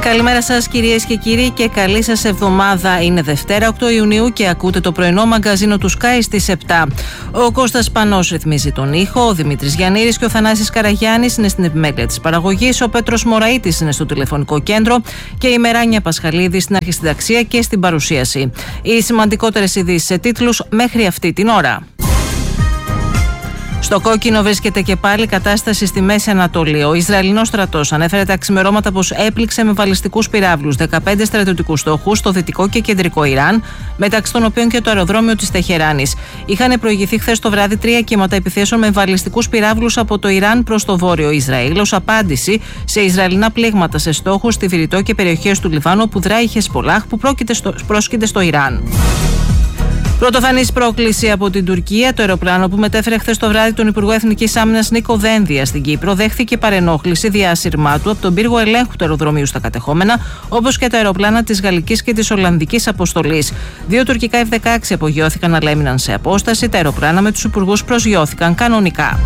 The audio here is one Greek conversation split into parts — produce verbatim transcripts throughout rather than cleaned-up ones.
Καλημέρα σας κυρίες και κύριοι και καλή σας εβδομάδα. Είναι Δευτέρα οκτώ Ιουνίου και ακούτε το πρωινό μαγκαζίνο του Sky στις επτά. Ο Κώστας Πανός ρυθμίζει τον ήχο, ο Δημήτρης Γιαννήρης και ο Θανάσης Καραγιάννης είναι στην επιμέλεια της παραγωγής, ο Πέτρος Μωραΐτης είναι στο τηλεφωνικό κέντρο και η Μεράνια Πασχαλίδη στην αρχισυνταξία και στην παρουσίαση. Οι σημαντικότερες ειδήσεις σε τίτλους μέχρι αυτή την ώρα. Στο κόκκινο βρίσκεται και πάλι κατάσταση στη Μέση Ανατολή. Ο Ισραηλινός στρατός ανέφερε τα ξημερώματα πως έπληξε με βαλιστικούς πυράβλους δεκαπέντε στρατιωτικούς στόχους στο δυτικό και κεντρικό Ιράν, μεταξύ των οποίων και το αεροδρόμιο της Τεχεράνης. Είχαν προηγηθεί χθες το βράδυ τρία κύματα επιθέσεων με βαλιστικούς πυράβλους από το Ιράν προς το βόρειο Ισραήλ, ως απάντηση σε Ισραηλινά πλήγματα σε στόχους στη Βηρητό και περιοχές του Λιβάνου που δράει η Χεσπολάχ που πρόσκειται στο Ιράν. Πρωτοφανής πρόκληση από την Τουρκία. Το αεροπλάνο που μετέφερε χθες το βράδυ τον Υπουργό Εθνικής Άμυνας Νίκο Δένδια στην Κύπρο δέχθηκε παρενόχληση διάσυρμάτου από τον πύργο ελέγχου του αεροδρομίου στα κατεχόμενα, όπως και τα αεροπλάνα της Γαλλικής και της Ολλανδικής αποστολής. Δύο τουρκικά εφ δεκαέξι απογειώθηκαν αλλά έμειναν σε απόσταση. Τα αεροπλάνα με τους υπουργούς προσγειώθηκαν κανονικά.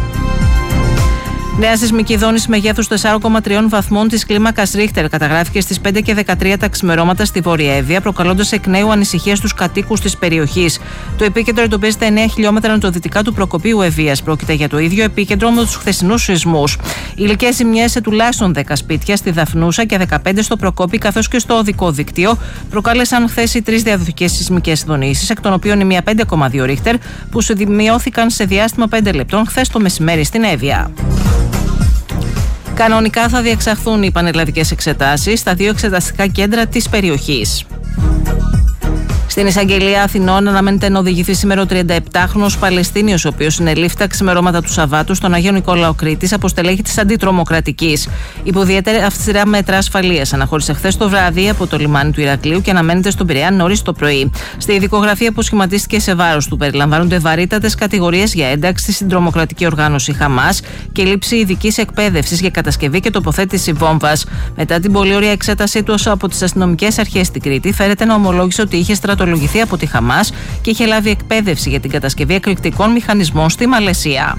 Νέα σεισμική δόνηση μεγέθους τέσσερα κόμμα τρία βαθμών της κλίμακας Ρίχτερ καταγράφηκε στις πέντε και δεκατρία τα ξημερώματα στη Βόρεια Εύβοια, προκαλώντας εκ νέου ανησυχία στους κατοίκους της περιοχής. Το επίκεντρο εντοπίζεται εννέα χιλιόμετρα νοτιοδυτικά του Προκοπίου Ευβοίας. Πρόκειται για το ίδιο επίκεντρο με τους χθεσινούς σεισμούς. Υλικές ζημιές σε τουλάχιστον δέκα σπίτια στη Δαφνούσα και δεκαπέντε στο Προκόπη, καθώς και στο οδικό δίκτυο, προκάλεσαν χθες οι τρεις διαδοχικές σεισμικές δονήσεις, εκ των οποίων η μία πέντε κόμμα δύο Ρίχτερ, που σημειώθηκαν σε διάστημα πέντε λεπτών χθες το μεσημέρι στην Εύβοια. Κανονικά θα διεξαχθούν οι πανελλαδικές εξετάσεις στα δύο εξεταστικά κέντρα της περιοχής. Στην Εισαγγελία Αθηνών αναμένεται να οδηγηθεί σήμερα ο τριανταεπτάχρονος Παλαιστίνιος, ο οποίος συνελήφθη τα ξημερώματα του Σαββάτου στον Αγίο Νικόλαο Κρήτης από στελέχη της Αντιτρομοκρατικής. Υπό ιδιαίτερα αυστηρά μέτρα ασφαλείας αναχώρησε χθες το βράδυ από το λιμάνι του Ηρακλείου και αναμένεται στον Πειραιά νωρίς το πρωί. Στη δικογραφία που σχηματίστηκε σε βάρος του περιλαμβάνονται βαρύτατες κατηγορίες για ένταξη στην τρομοκρατική οργάνωση Χαμάς και λήψη ειδικής εκπαίδευσης για κατασκευή και τοποθέτηση βόμβας. Μετά την πολύ ωραία εξέτασή του από τις αστυνομικές αρχές στην Κρήτη, φέρεται να ομολόγησε ότι είχε στρατολογηθεί από τη Χαμάς και είχε λάβει εκπαίδευση για την κατασκευή εκρηκτικών μηχανισμών στη Μαλαισία.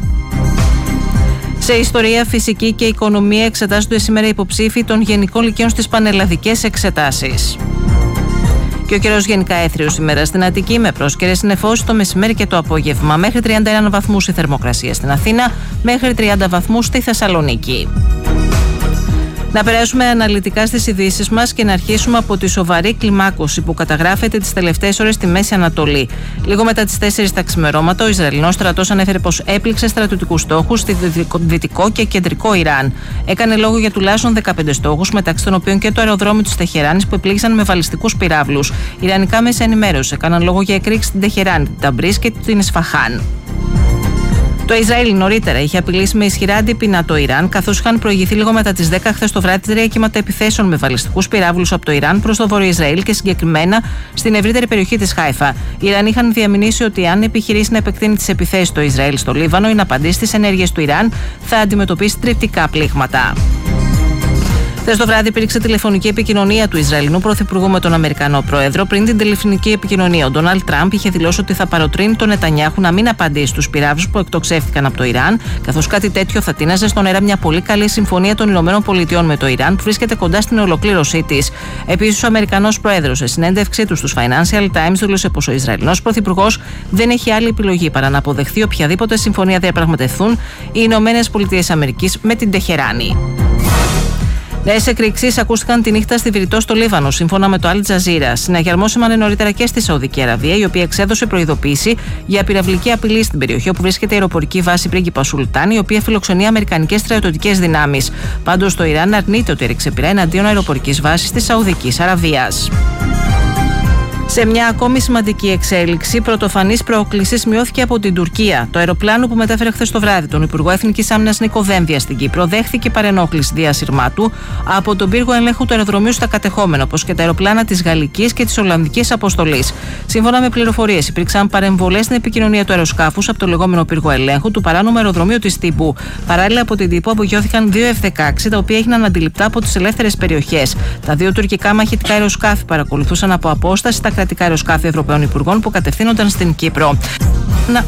Σε ιστορία, φυσική και οικονομία εξετάζονται σήμερα υποψήφοι των γενικών λυκείων στις πανελλαδικές εξετάσεις. Και ο καιρός γενικά έθριος σήμερα στην Αττική με πρόσκαιρες νεφώσεις το μεσημέρι και το απόγευμα. Μέχρι τριάντα ένα βαθμούς η θερμοκρασία στην Αθήνα, μέχρι τριάντα βαθμούς στη Θεσσαλονίκη. Να περάσουμε αναλυτικά στις ειδήσεις μας και να αρχίσουμε από τη σοβαρή κλιμάκωση που καταγράφεται τις τελευταίες ώρες στη Μέση Ανατολή. Λίγο μετά τις τέσσερις τα ξημερώματα, ο Ισραηλινός στρατός ανέφερε πως έπληξε στρατιωτικούς στόχους στη δυτικό και κεντρικό Ιράν. Έκανε λόγο για τουλάχιστον δεκαπέντε στόχους, μεταξύ των οποίων και το αεροδρόμιο της Τεχεράνης που επλήγησαν με βαλιστικούς πυράβλους. Ιρανικά μέσα ενημέρωση έκαναν λόγο για εκρήξεις στην Τεχεράνη, την Ταμπρίς και την Ισφαχάν. Το Ισραήλ νωρίτερα είχε απειλήσει με ισχυρά αντίπεινα το Ιράν, καθώς είχαν προηγηθεί λίγο μετά τις δέκα χθες το βράδυ τρία κύματα επιθέσεων με βαλιστικούς πυράβλους από το Ιράν προς το βόρειο Ισραήλ και συγκεκριμένα στην ευρύτερη περιοχή της Χάιφα. Οι Ιρανοί είχαν διαμηνήσει ότι αν επιχειρήσει να επεκτείνει τις επιθέσεις στο Ισραήλ στο Λίβανο ή να απαντήσει στις ενέργειες του Ιράν, θα αντιμετωπίσει τριπτικά πλήγματα. Χθες το βράδυ υπήρξε τηλεφωνική επικοινωνία του Ισραηλινού Πρωθυπουργού με τον Αμερικανό Πρόεδρο. Πριν την τηλεφωνική επικοινωνία, ο Ντόναλντ Τραμπ είχε δηλώσει ότι θα παροτρύνει τον Νετανιάχου να μην απαντήσει στους πυράβλους που εκτοξεύτηκαν από το Ιράν, καθώς κάτι τέτοιο θα τίναζε στον αέρα μια πολύ καλή συμφωνία των ΗΠΑ με το Ιράν που βρίσκεται κοντά στην ολοκλήρωσή της. Επίσης, ο Αμερικανός Πρόεδρος, σε συνέντευξή του στους Financial Times, δήλωσε πως ο Ισραηλινός Πρωθυπουργός δεν έχει άλλη επιλογή παρά να αποδεχθεί οποιαδήποτε συμφωνία διαπραγματευτούν οι ΗΠΑ με την Τεχεράνη. Νέες εκρήξεις ακούστηκαν τη νύχτα στη Βηρητό στο Λίβανο, σύμφωνα με το Al Jazeera. Συναγερμό σήμανε νωρίτερα και στη Σαουδική Αραβία, η οποία εξέδωσε προειδοποίηση για πυραυλική απειλή στην περιοχή όπου βρίσκεται η αεροπορική βάση Πρίγκιπα Σουλτάν, η οποία φιλοξενεί αμερικανικές στρατιωτικές δυνάμεις. Πάντως, το Ιράν αρνείται ότι έριξε πυρά εναντίον αεροπορικής βάσης της Σαουδικής Αραβίας. Σε μια ακόμη σημαντική εξέλιξη, πρωτοφανής πρόκληση σημειώθηκε από την Τουρκία. Το αεροπλάνο που μετέφερε χθες το βράδυ τον Υπουργό Εθνικής Άμυνας Νίκο Δένδια στην Κύπρο δέχθηκε παρενόχληση διασυρμάτου από τον πύργο ελέγχου του αεροδρομίου στα κατεχόμενα, όπως και τα αεροπλάνα της Γαλλικής και της Ολλανδικής αποστολής. Σύμφωνα με πληροφορίες, υπήρξαν παρεμβολές στην επικοινωνία του αεροσκάφους από το λεγόμενο πύργο ελέγχου του παράνομου αεροδρομίου της Τύπου. Παράλληλα, από την Τύπου απογειώθηκαν δύο εφ δεκαέξι, τα οποία έγιναν αντιληπτά από τις ελεύθερες περιοχές. Τα δύο τουρκικά μαχητικά αεροσκάφη παρακολουθούσαν από απόσταση τα κρατικά αεροσκάφη Ευρωπαίων Υπουργών που κατευθύνονταν στην Κύπρο. Να...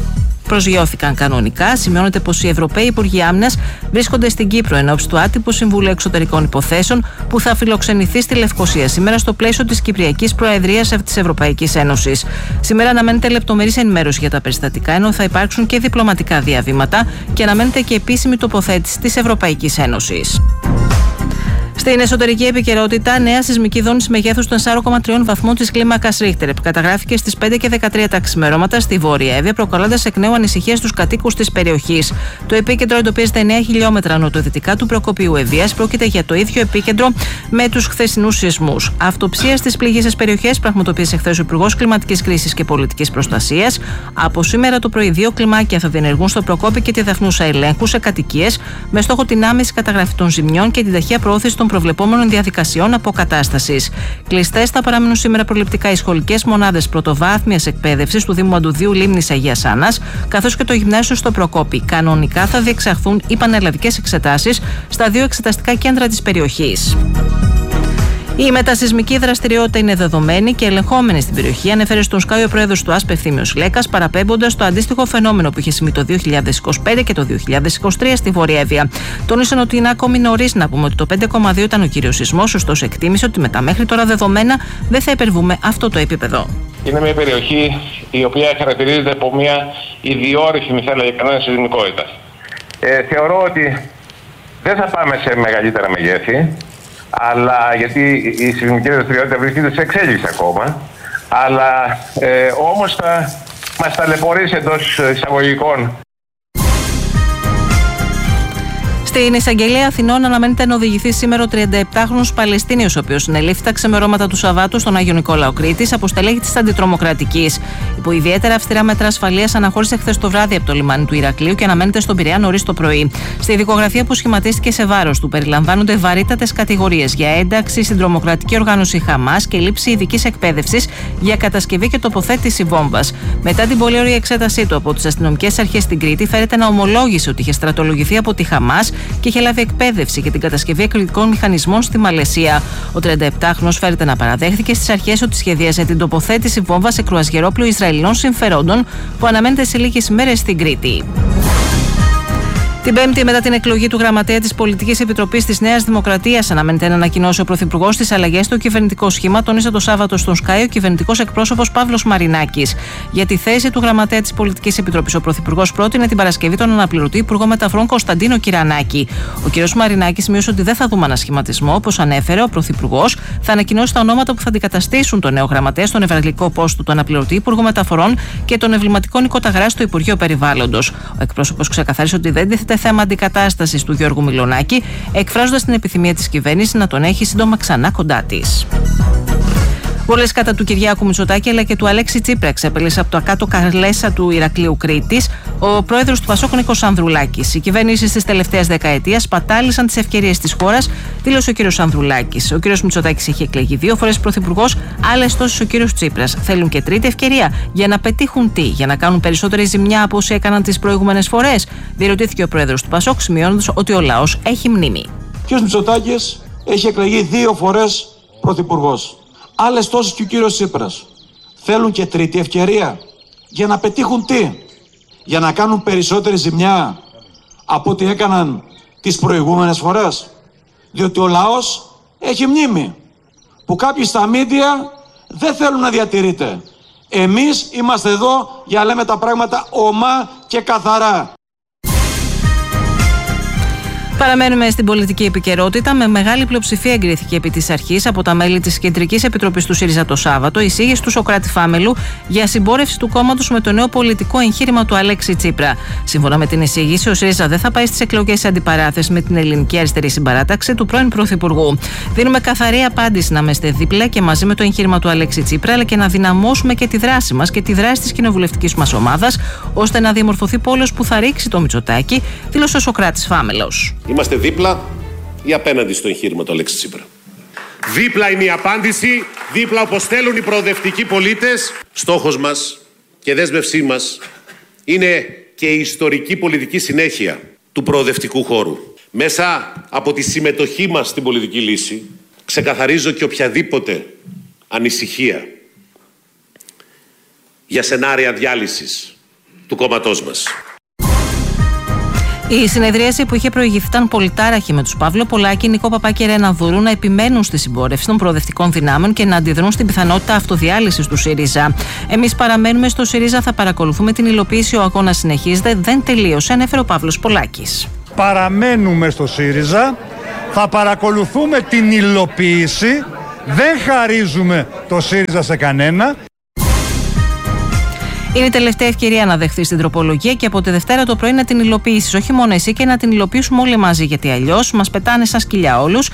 προσγειώθηκαν κανονικά. Σημειώνεται πως οι Ευρωπαίοι Υπουργοί Άμυνας βρίσκονται στην Κύπρο εν ώψη του άτυπου Συμβουλίου Εξωτερικών Υποθέσεων που θα φιλοξενηθεί στη Λευκοσία σήμερα στο πλαίσιο της Κυπριακής Προεδρίας της Ευρωπαϊκής Ένωσης. Σήμερα αναμένεται λεπτομερής ενημέρωση για τα περιστατικά, ενώ θα υπάρξουν και διπλωματικά διαβήματα και αναμένεται και επίσημη τοποθέτηση της Ευρωπαϊκής Ένωσης. Στην εσωτερική επικαιρότητα, νέα σεισμική δόνηση μεγέθους των τεσσάρων κόμμα τρία βαθμών της κλίμακας Ρίχτερ καταγράφηκε στις πέντε και δεκατρία τα ξημερώματα στη Βόρεια Εύβοια, προκαλώντας εκ νέου ανησυχία στους κατοίκους της περιοχής. Το επίκεντρο εντοπίζεται εννέα χιλιόμετρα νοτιοδυτικά του προκοπίου Ευβοίας. Πρόκειται για το ίδιο επίκεντρο με τους χθεσινούς σεισμούς. Αυτοψία στις πληγείσες περιοχές πραγματοποίησε χθες ο Υπουργός Κλιματικής Κρίσης και Πολιτικής Προστασίας. Από σήμερα το πρωί, δύο κλιμάκια θα διενεργούν στο Προκόπη και τη Δαφνούσα ελέγχου σε κατοικίες, με στόχο την άμεση καταγραφή των ζημιών και την ταχεία προώθηση των προβλεπόμενων διαδικασιών αποκατάστασης. Κλειστές θα παραμείνουν σήμερα προληπτικά οι σχολικές μονάδες πρωτοβάθμιας εκπαίδευσης του Δήμου Αντουδίου Λίμνης Αγίας Άννας, καθώς και το γυμνάσιο στο Προκόπη. Κανονικά θα διεξαχθούν οι πανελλαδικές εξετάσεις στα δύο εξεταστικά κέντρα της περιοχής. Η μετασεισμική δραστηριότητα είναι δεδομένη και ελεγχόμενη στην περιοχή, ανέφερε στον Sky ο πρόεδρος του ΑΣΠ Ευθύμιος Λέκας, παραπέμποντας το αντίστοιχο φαινόμενο που είχε συμβεί το δύο χιλιάδες είκοσι πέντε και το δύο χιλιάδες είκοσι τρία στη Βόρεια Εύβοια. Τόνισαν ότι είναι ακόμη νωρίς να πούμε ότι το πέντε κόμμα δύο ήταν ο κύριος σεισμός, ωστόσο εκτίμησε ότι με τα μέχρι τώρα δεδομένα δεν θα υπερβούμε αυτό το επίπεδο. Είναι μια περιοχή η οποία χαρακτηρίζεται από μια ιδιόρυθμη, θα έλεγα κανένα, σεισμικότητα. Ε, θεωρώ ότι δεν θα πάμε σε μεγαλύτερα μεγέθη. Αλλά γιατί η σεισμική δραστηριότητα βρίσκεται σε εξέλιξη ακόμα, αλλά ε, όμως θα μας ταλαιπωρήσει εντός εισαγωγικών. Στην εισαγγελία Αθηνών αναμένεται να οδηγηθεί σήμερα ο τριανταεπτάχρονος Παλαιστίνιος, ο οποίος συνελήφθη τα ξημερώματα του Σαββάτου στον Άγιο Νικόλαο Κρήτης από στελέχη της Αντιτρομοκρατικής. Υπό ιδιαίτερα αυστηρά μέτρα ασφαλείας αναχώρησε χθες το βράδυ από το λιμάνι του Ηρακλείου και αναμένεται στον Πειραιά νωρίς το πρωί. Στη δικογραφία που σχηματίστηκε σε βάρος του περιλαμβάνονται βαρύτατες κατηγορίες για ένταξη στην τρομοκρατική οργάνωση Χαμάς και λήψη ειδικής εκπαίδευσης για κατασκευή και τοποθέτηση βόμβας. Μετά την πολύ ωραία εξέτασή του από τις αστυνομικές αρχές στην Κρήτη, φέρεται να ομολόγησε ότι είχε στρατολογηθεί από τη Χαμάς και είχε λάβει εκπαίδευση για την κατασκευή εκρηκτικών μηχανισμών στη Μαλαισία. Ο τριανταεπτάχρονος φέρεται να παραδέχθηκε στις αρχές ότι σχεδίασε την τοποθέτηση βόμβα σε κρουαζιερόπλοιο Ισραηλινών συμφερόντων που αναμένεται σε λίγες ημέρες στην Κρήτη. Την Πέμπτη, μετά την εκλογή του γραμματέα της Πολιτικής Επιτροπής της Νέας Δημοκρατίας, αναμένεται να ανακοινώσει ο Πρωθυπουργός τις αλλαγές στο κυβερνητικό σχήμα, τόνισε το Σάββατο στον Sky ο κυβερνητικός εκπρόσωπος Παύλος Μαρινάκης. Για τη θέση του γραμματέα της Πολιτικής Επιτροπής, ο Πρωθυπουργός πρότεινε την Παρασκευή τον αναπληρωτή Υπουργό Μεταφορών Κωνσταντίνο Κυρανάκη. Ο κ. Μαρινάκης σημείωσε ότι δεν θα δούμε ανασχηματισμό. Όπως ανέφερε, ο Πρωθυπουργός θα ανακοινώσει τα ονόματα που θα αντικαταστήσουν τον νέο γραμματέα στον νευραλγικό πόστο του αναπληρωτή Υπουργού Μεταφορών και τον εμβληματικό νοικοταγρά στο Υπουργείο Περιβάλλοντος. Ο εκπρόσωπος ξεκαθάρισε ότι δεν τίθεται θέμα αντικατάστασης του Γιώργου Μιλονάκη, εκφράζοντας την επιθυμία της κυβέρνησης να τον έχει σύντομα ξανά κοντά της. Βολές κατά του Κυριάκου Μητσοτάκη αλλά και του Αλέξη Τσίπρα εξέπελες από το ακάτω Καρλέσα του Ηρακλείου Κρήτης ο πρόεδρος του Πασόκ Νίκος Ανδρουλάκης. Οι κυβερνήσεις της τελευταίας δεκαετίας σπατάλησαν τις ευκαιρίες της χώρας, δήλωσε ο κ. Ανδρουλάκης. Ο κ. Μητσοτάκης έχει εκλεγεί δύο φορές πρωθυπουργός, άλλες τόσες ο κ. Τσίπρας. Θέλουν και τρίτη ευκαιρία για να πετύχουν τι, για να κάνουν περισσότερη ζημιά από όσοι έκαναν τις προηγούμενες φορές, διερωτήθηκε ο πρόεδρος του Πασόκ, σημειώνοντας ότι ο λαός έχει μνήμη. Ο κ. Μητσοτάκης έχει εκλεγεί δύο φορές πρωθυπουργός. Άλλες τόσες και ο κύριος Τσίπρας. Θέλουν και τρίτη ευκαιρία για να πετύχουν τι, για να κάνουν περισσότερη ζημιά από ό,τι έκαναν τις προηγούμενες φορές. Διότι ο λαός έχει μνήμη που κάποιοι στα μίντια δεν θέλουν να διατηρείται. Εμείς είμαστε εδώ για να λέμε τα πράγματα ομά και καθαρά. Παραμένουμε στην πολιτική επικαιρότητα. Με μεγάλη πλειοψηφία εγκρίθηκε επί της αρχής από τα μέλη της Κεντρικής Επιτροπής του ΣΥΡΙΖΑ το Σάββατο η εισήγηση του Σωκράτη Φάμελου για συμπόρευση του κόμματος με το νέο πολιτικό εγχείρημα του Αλέξη Τσίπρα. Σύμφωνα με την εισήγηση, ο ΣΥΡΙΖΑ δεν θα πάει στις εκλογές σε αντιπαράθεση με την Ελληνική Αριστερή Συμπαράταξη του πρώην Πρωθυπουργού. Δίνουμε καθαρή απάντηση να είμαστε δίπλα και μαζί με το εγχείρημα του Αλέξη Τσίπρα, αλλά και να δυναμώσουμε και τη δράση μας και τη δράση της κοινοβουλευτικής μας ομάδας, ώστε να διαμορφωθεί πόλος που θα ρίξει το Μητσοτάκη, δήλωσε ο Σωκράτης Φάμελος. Είμαστε δίπλα ή απέναντι στο εγχείρημα του Αλέξη Τσίπρα? Δίπλα είναι η απάντηση, δίπλα όπως θέλουν οι προοδευτικοί πολίτες. Στόχος μας και δέσμευσή μας είναι και η ιστορική πολιτική συνέχεια του προοδευτικού χώρου. Μέσα από τη συμμετοχή μας στην πολιτική λύση ξεκαθαρίζω και οποιαδήποτε ανησυχία για σενάρια διάλυσης του κόμματός μας. Η συνεδρίαση που είχε προηγηθεί ήταν πολυτάραχη, με τους Παύλο Πολάκη, Νίκο Παπά-Κερέ, Ρένα-Δούρου να επιμένουν στη συμπόρευση των προοδευτικών δυνάμεων και να αντιδρούν στην πιθανότητα αυτοδιάλυσης του ΣΥΡΙΖΑ. Εμείς παραμένουμε στο ΣΥΡΙΖΑ, θα παρακολουθούμε την υλοποίηση. Ο αγώνας συνεχίζεται, δεν τελείωσε, ανέφερε ο Παύλος Πολάκης. Παραμένουμε στο ΣΥΡΙΖΑ, θα παρακολουθούμε την υλοποίηση, δεν χαρίζουμε το ΣΥΡΙΖΑ σε κανένα. Είναι η τελευταία ευκαιρία να δεχθείς την τροπολογία και από τη Δευτέρα το πρωί να την υλοποιήσεις. Όχι μόνο εσύ, και να την υλοποιήσουμε όλοι μαζί. Γιατί αλλιώς μας πετάνε σαν σκυλιά όλους.